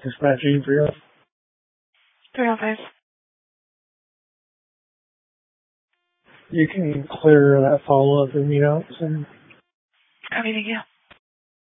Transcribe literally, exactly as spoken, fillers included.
Dispatching for you. three oh five. You can clear that follow-up and meet out soon. Copy, thank you.